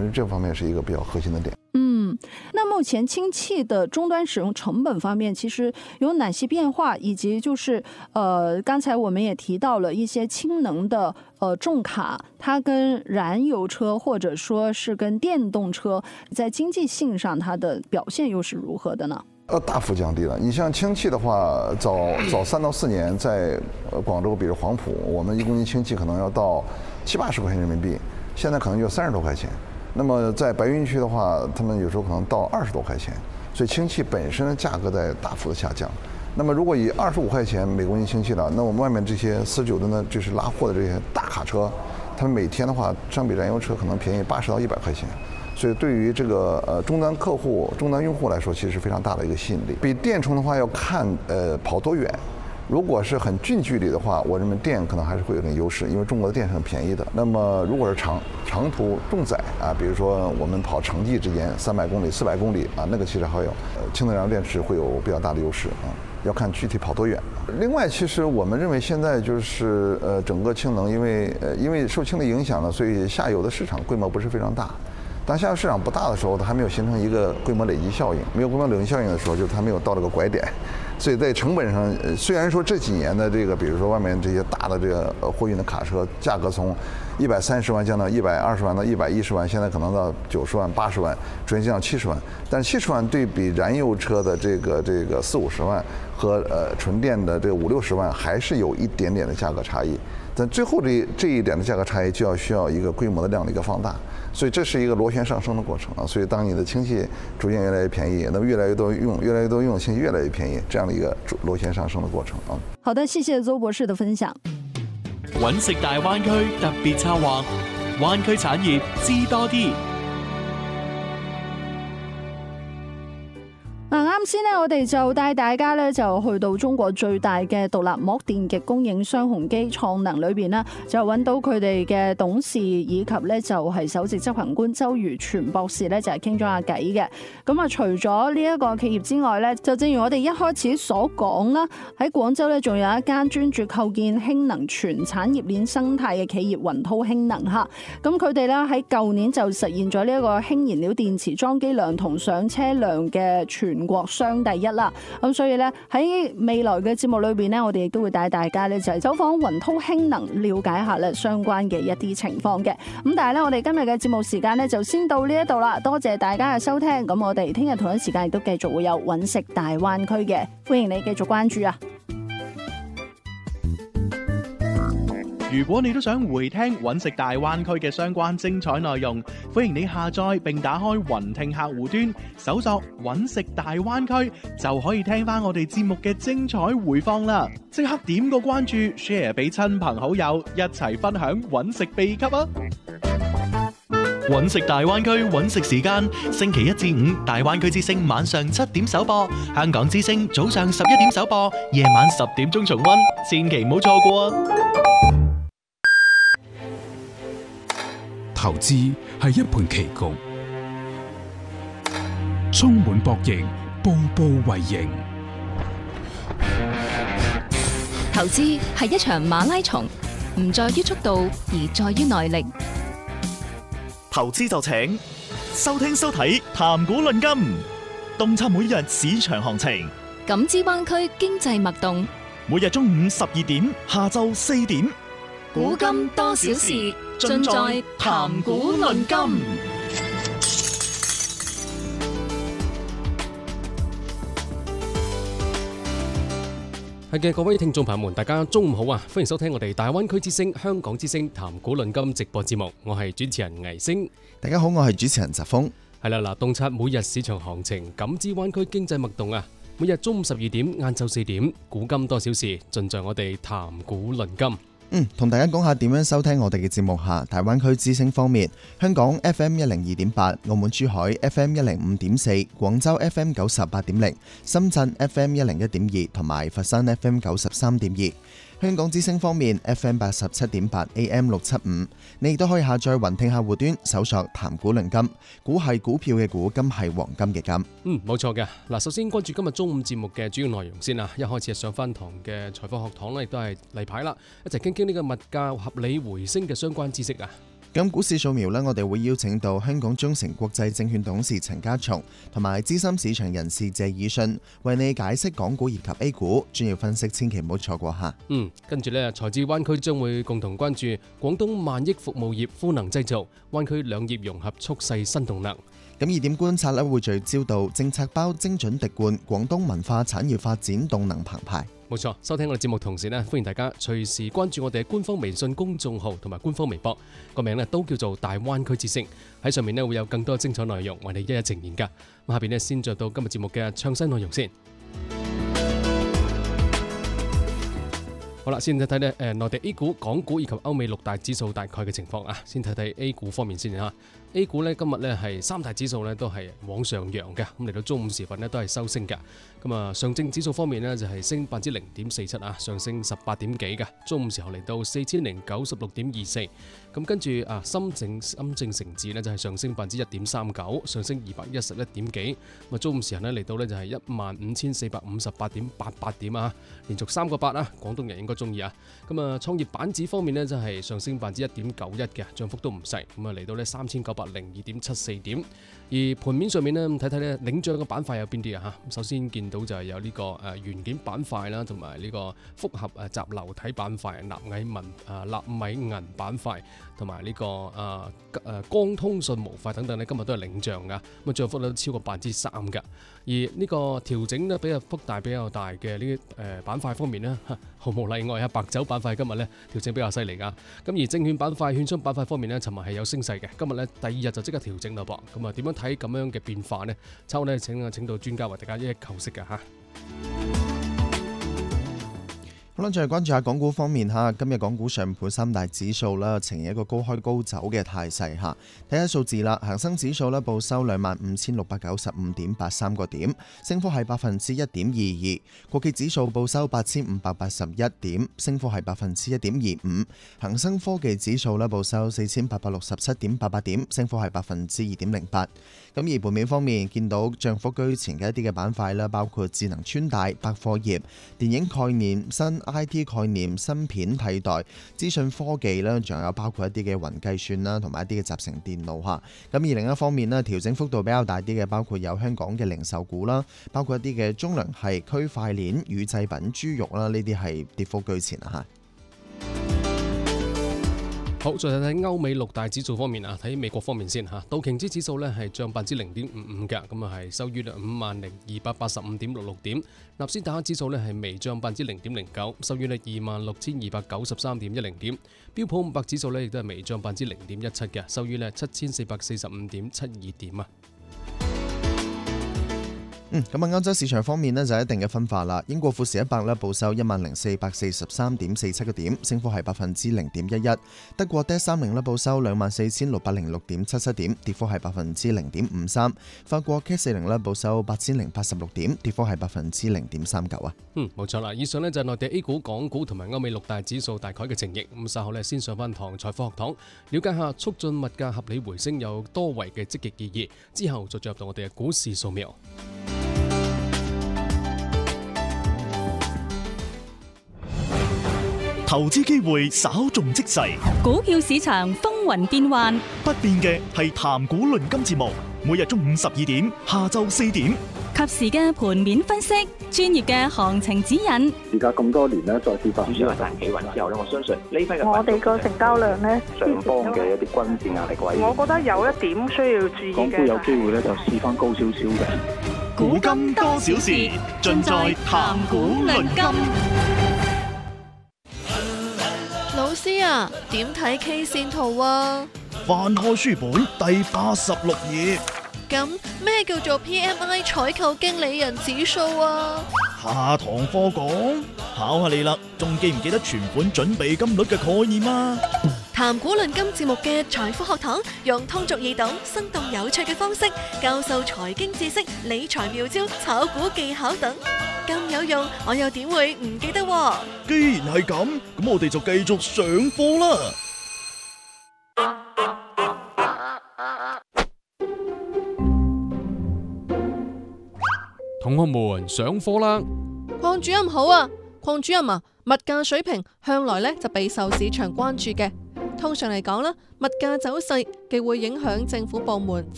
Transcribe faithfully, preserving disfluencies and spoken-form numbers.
为这方面是一个比较核心的点。 嗯，那目前氢气的终端使用成本方面，其实有哪些变化？以及就是呃，刚才我们也提到了一些氢能的呃重卡，它跟燃油车或者说是跟电动车在经济性上它的表现又是如何的呢？ 呃，大幅降低了。你像氢气的话，早早三到四年在呃广州，比如黄埔，我们一公斤氢气可能要到七八十块钱人民币，现在可能就三十多块钱。那么在白云区的话，他们有时候可能到二十多块钱，所以氢气本身的价格在大幅的下降。那么如果以二十五块钱每公斤氢气了，那我们外面这些四十九吨的，就是拉货的这些大卡车，他们每天的话，相比燃油车可能便宜八十到一百块钱。所以对于这个呃终端客户、终端用户来说，其实是非常大的一个吸引力。比电充的话要看呃跑多远。如果是很近距离的话，我认为电可能还是会有点优势，因为中国的电是很便宜的。那么如果是长长途重载啊，比如说我们跑城际之间三百公里、四百公里啊，那个其实还有呃氢能燃料电池会有比较大的优势啊，要看具体跑多远。另外，其实我们认为现在就是呃整个氢能，因为呃因为受氢的影响呢，所以下游的市场规模不是非常大。当下游市场不大的时候，它还没有形成一个规模累积效应，没有规模累积效应的时候，就是它没有到这个拐点。所以在成本上，虽然说这几年的这个，比如说外面这些大的这个货运的卡车，价格从一百三十万降到一百二十万到一百一十万，现在可能到九十万、八十万，逐渐降到七十万。但七十万对比燃油车的这个这个四五十万和呃纯电的这个五六十万，还是有一点点的价格差异。但最后这这一点的价格差异，就要需要一个规模的量的一个放大。所以这是一个螺旋上升的过程啊。所以当你的氢气逐渐越来越便宜，那么越来越多用，越来越多用氢气越来越便宜，这样的一个螺旋上升的過程啊。 好的，謝謝鄒博士的分享。 揾食大灣區特別策劃，灣區產業知多啲。 嗱，啱先咧，我哋就帶大家咧就去到中國最大嘅獨立膜電極供應商宏基創能裏邊啦，就揾到佢哋嘅董事以及咧就係首席執行官周如全博士咧就係傾咗下偈嘅。咁啊，除咗呢一個企業之外咧，就正如我哋一開始所講啦，喺廣州咧仲有一間專注構建氫能全產業鏈生態嘅企業雲濤氫能嚇。咁佢哋咧喺舊年就實現咗呢一個氫燃料電池裝機量同上車量嘅全全國雙第一啦，咁所以咧喺未來嘅節目裏邊呢，我哋亦都會帶大家咧就係走訪雲濤氫能，了解下咧相關嘅一啲情況嘅。咁但係咧，我哋今日嘅節目時間咧就先到呢一度啦，多謝大家嘅收聽。咁我哋聽日同一時間亦都繼續會有揾食大灣區嘅，歡迎你繼續關注啊！ 如果你都想回聽揾食大灣區嘅相關精彩內容，歡迎你下載並打開雲聽客戶端，搜索揾食大灣區，就可以聽翻我哋節目嘅精彩回放啦！即刻點個關注 ，share 俾親朋好友，一齊分享揾食秘笈啊！揾食大灣區揾食時間，星期一至五大灣區之聲晚上七點首播，香港之聲早上十一點首播，夜晚十點鐘重溫，千祈唔好錯過啊！ 投資係一盤棋局，充滿博弈，步步為營。 投資係一場馬拉松，唔在於速度，而在於耐力。 投資就請收聽收睇談股論金，洞察每日市場行情， 感知灣區經濟脈動。 每日中午十二點，下晝四點， 古今多少事，盡在談股論金。 係嘅，各位聽眾朋友們，大家中午好啊！歡迎收聽我哋大灣區之聲、香港之聲談股論金直播節目，我係主持人倪星。 大家好，我係主持人澤峰。 係啦，嗱，洞察每日市場行情，感知灣區經濟脈動啊！每日中午十二點、晏晝四點，古今多少事，盡在我哋談股論金。 嗯，同大家講下點樣收聽我哋嘅節目下。大灣區之聲方面，香港 F M 一零二點八，澳門珠海 F M 一零五點四，廣州 F M 九十八點零，深圳 F M 一零一點二，同埋佛山 F M 九十三點二。香港之聲方面 F M 八十七點八 A M 六七五，你亦都可以下載雲聽客戶端，搜索談股論金，股係股票嘅股，金係黃金嘅金。 嗯，冇錯嘅。嗱，首先關注今日中午節目嘅主要內容先啦。一開始係上翻堂嘅財貨學堂咧，亦都係例牌啦，一齊傾傾呢個物價合理回升嘅相關知識啊。 咁股市掃描呢，我哋會邀請到香港中誠國際證券董事陳家松同埋資深市場人士謝以信，為你解釋港股以及 A 股專業分析，千祈唔好錯過下。 嗯，跟住呢，財智灣區將會共同關注廣東萬億服務業賦能製造，灣區兩業融合蓄勢新動能。 咁熱點觀察呢，會聚焦到政策包精準滴灌，廣東文化產業發展動能澎湃。 冇錯，收聽我哋節目同時呢，歡迎大家隨時關注我哋嘅官方微信公眾號同埋官方微博，個名呢都叫做大灣區之聲。喺上面呢會有更多精彩內容為你一一呈現噶。咁下邊呢先進到今日節目嘅詳細內容先。好啦，先睇睇呢誒內地 A 股、港股以及歐美六大指數大概嘅情況啊。先睇睇 A 股方面先嚇。A 股呢今日呢係三大指數呢都係往上揚嘅，咁嚟到中午時分呢都係收升嘅。咁啊，上證指數方面呢就係升百分之零點四七啊，上升十八點幾嘅。中午時候嚟到四千零九十六點二四。咁跟住啊，深證深證成指呢就係上升百分之一點三九，上升二百一十一點幾。咁啊，中午時候呢嚟到呢就係一萬五千四百五十八點八八點啊，連續三個八啊，廣東人應該中意啊。咁啊，創業板指方面呢就係上升百分之一點九一嘅，漲幅都唔細。咁啊，嚟到呢三千九百零二點七四點。而盤面上面呢，睇睇呢領漲嘅板塊有邊啲啊？嚇，首先見到就係有呢個誒元件板塊啦，同埋呢個複合誒集流體板塊、納米銀啊納米銀板塊，同埋呢個誒誒光通訊模塊等等呢，今日都係領漲噶，咁啊漲幅都超過百分之三噶。而呢個調整呢比較幅大比較大嘅呢啲誒板塊方面呢，毫無例外啊，白酒板塊今日呢調整比較犀利噶。咁而證券板塊、券商板塊方面呢，尋日係有升勢嘅，今日呢第二日就即刻調整啦噃。咁啊點樣睇咁樣嘅變化呢？抽呢請啊請到專家為大家一一求識噶嚇。 好啦，再嚟關注下港股方面嚇，今日港股上盤三大指數啦，呈現一個高開高走嘅態勢嚇。睇下數字啦，恒生指數咧報收兩萬五千六百九十五點八三個點，升幅係百分之一點二二。國企指數報收八千五百八十一點，升幅係百分之一點二五。恒生科技指數咧報收四千八百六十七點八八點，升幅係百分之二點零八。咁而盤面方面，見到漲幅居前嘅一啲嘅板塊啦，包括智能穿戴、百貨業、電影概念、新 I T 概念、芯片替代、資訊科技啦，仲有包括一啲嘅雲計算啦，同埋一啲嘅集成電路嚇。咁而另一方面呢，調整幅度比較大啲嘅，包括有香港嘅零售股啦，包括一啲嘅中糧系、區塊鏈、乳製品、豬肉啦，呢啲係跌幅居前啊嚇。 好，再睇睇歐美六大指數方面啊，睇美國方面先嚇。道瓊斯指數咧係漲百分之零點五五嘅，咁啊係收於五萬零二百八十五點六六點。納斯達克指數咧係微漲百分之零點零九，收於咧二萬六千二百九十三點一零點。標普五百指數咧亦都係微漲百分之零點一七嘅，收於咧七千四百四十五點七二點啊。 嗯，咁啊，歐洲市場方面呢，就有一定嘅分化啦。英國富時一百咧報收一萬零四百四十三點四七個點，升幅係百分之零點一一。德國 D 三零咧報收兩萬四千六百零六點七七點，跌幅係百分之零點五三。法國 K 四零咧報收八千零八十六點，跌幅係百分之零點三九啊。 嗯，冇錯啦。以上呢就係內地 A 股、港股同埋歐美六大指數大概嘅情形。咁稍後呢先上翻堂財科學堂，了解下促進物價合理回升有多維嘅積極意義。之後再進入到我哋嘅股市掃描。 投資機會稍縱即逝， 股票市場風雲變幻， 不變嘅係談股論金節目，每日中午十二點，下晝四點， 及時嘅盤面分析，專業嘅行情指引。 而家咁多年咧，再跌翻， 主要係彈企穩之後咧，我相信呢批嘅我哋個成交量咧， 上方嘅一啲均線壓力位， 我覺得有一點需要注意嘅。 港股有機會咧，就試翻高少少嘅。 股金多少事，盡在談股論金。 老師啊，點睇 K 線圖啊？ 翻開書本第八十六頁。 咁咩叫做 P M I 採購經理人指數啊？ 下堂課講，考下你啦，仲記唔記得存款準備金率嘅概念啊？ 談股論金節目嘅財富學堂，用通俗易懂、生動有趣嘅方式教授財經知識、理財妙招、炒股技巧等，咁有用，我又點會唔記得喎？ 既然係咁，咁我哋就繼續上課啦。 同學們上課啦！ 鄺主任好啊，鄺主任啊，物價水平向來咧就備受市場關注嘅。 通常嚟講啦，物價走勢既會影響政府部門